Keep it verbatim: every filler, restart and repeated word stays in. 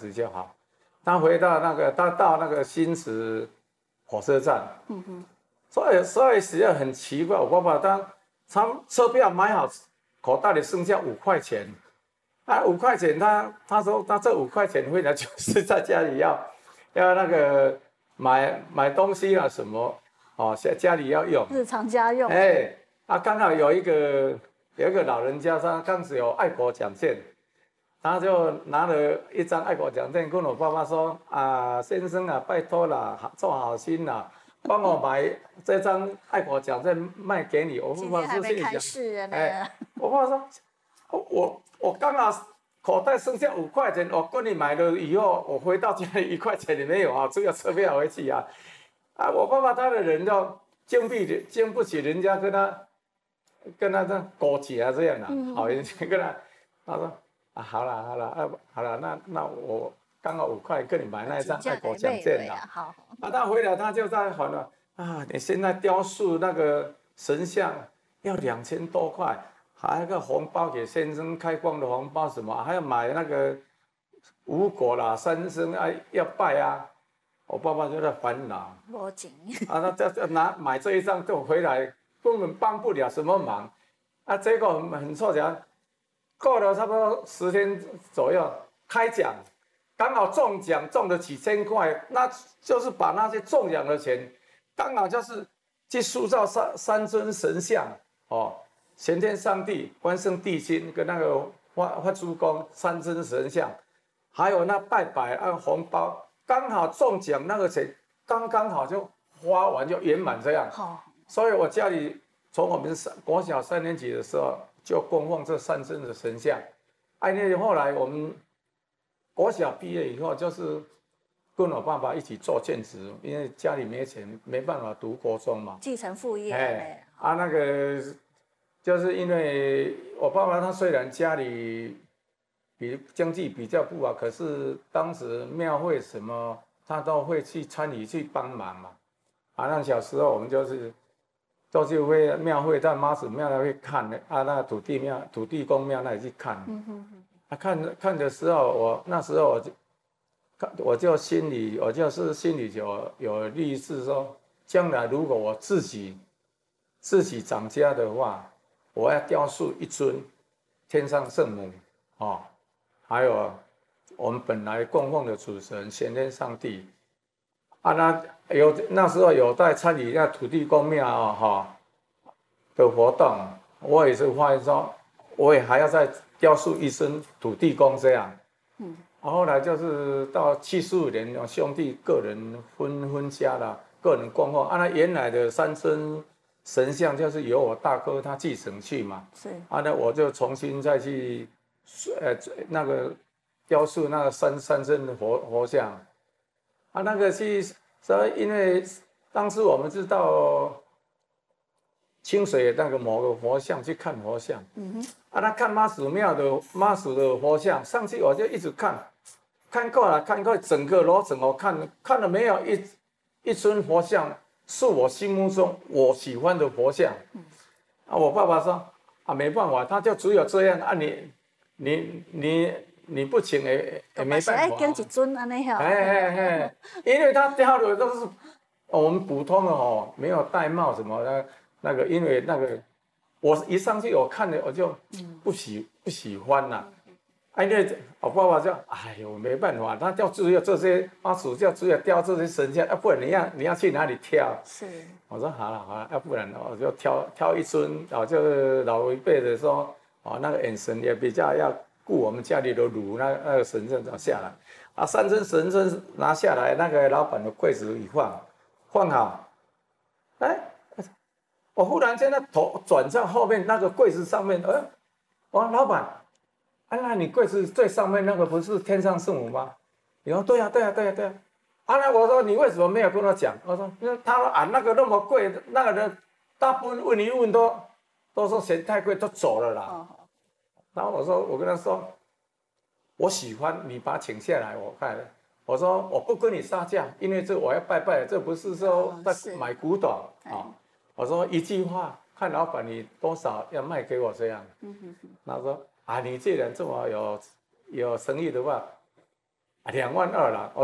子就好。他回到那个，他到那个新池火车站，嗯哼，所以所以实在很奇怪，我爸爸他他车票买好，口袋里剩下五块钱，啊五块钱他他说他这五块钱回来就是在家里要要那个买买东西啊什么，哦家家里要用日常家用， 哎、欸，啊刚好有一个有一个老人家他当时有爱国奖券。他就拿了一张爱国奖券，跟我爸爸说：“啊，先生啊，拜托了，做好心啦，帮我买这张爱国奖券卖给你。”我爸爸说：“心里想，哎，我爸爸说，我我刚好口袋剩下五块钱，我跟你买了以后，我回到家里一块钱也没有啊，只有车票回去啊。啊，我爸爸他的人就经不起经不起人家跟他跟他这勾结啊这样啊，好人家跟他他说。”啊，好了好了，啊好了，那那我刚好五块跟你买那一张爱国奖券啦。 好。 啊，他回来他就在喊了啊，你现在雕塑那个神像要两千多块，还有一个红包给先生开光的红包什么，还要买那个五果啦、三牲啊要拜啊。我爸爸就在烦恼。 没钱。 啊，他这拿买这一张就回来，根本帮不了什么忙。啊，结果很很凑巧。过了差不多十天左右，开奖，刚好中奖中了几千块，那就是把那些中奖的钱，刚好就是去塑造三三尊神像哦，玄天上帝、关圣帝君跟那个发发珠公三尊神像，还有那拜拜那个红包，刚好中奖那个钱刚刚好就花完就圆满这样。好，所以我家里从我们国小三年级的时候。就供奉这三尊的神像，哎，那后来我们国小毕业以后，就是跟我爸爸一起做兼职，因为家里没钱，没办法读国中嘛， 继承父业。 哎，啊，那个就是因为我爸爸他虽然家里比经济比较不好，可是当时庙会什么他都会去参与去帮忙嘛，啊，那小时候我们就是。都是会庙会到妈祖庙那会看的啊，那土地庙、土地公庙那里去看。嗯哼哼。啊，看看的时候，我那时候我就，我就心里，我就是心里有有立志说，将来如果我自己自己长家的话，我要雕塑一尊天上圣母哦，还有我们本来供奉的主神玄天上帝。啊，那有那时候有在参与那土地公庙啊哈的活动，我也是发现说，我也还要再雕塑一尊土地公这样。嗯，后来就是到七十五年，兄弟个人分分家了，个人供奉。啊，那原来的三尊神像就是由我大哥他继承去嘛。是。啊，那我就重新再去，呃，那个雕塑那个三三尊的佛佛像。啊，那个是说，因为当时我们是到清水那个某个佛像去看佛像，嗯哼，啊，他看妈祖庙的妈祖的佛像，上去我就一直看，看过了看过整个楼层，我看看了没有一一尊佛像是我心目中我喜欢的佛像，啊，我爸爸说啊没办法，他就只有这样啊，你你你。你不请也也没办法。 跟一尊安尼吼。 哎哎哎，因为他雕的都是我们普通的哦，没有戴帽什么的，那个因为那个我一上去我看了我就不喜不喜欢啦。哎，那我爸爸就哎呦没办法，他就只有这些妈祖教只有雕这些神像，要不然你要你要去哪里挑？是。我说好了好了，要不然我就挑挑一尊，哦，就是老一辈的说，哦那个眼神也比较要。顾我们家里的炉，那那个神圣拿下来，啊，三尊神圣拿下来，那个老板的柜子一放，放好，哎，我忽然间那头转向后面那个柜子上面，哎，我说老板，啊，那你柜子最上面那个不是天上圣母吗？你说对呀、啊、对呀、啊、对呀、啊、对呀、啊，啊，那我说你为什么没有跟我讲？我说，因为他说啊那个那么贵，那个人大部分问一问都都说嫌太贵，都走了啦。哦，然后我说，我跟他说，我喜欢你把它请下来，我看。我说我不跟你杀价，因为这我要拜拜，这不是说在买古董啊、哦。我说一句话，看老板你多少要卖给我这样。嗯哼哼。他说啊，你既然这么有有生意的话， 两万二啦。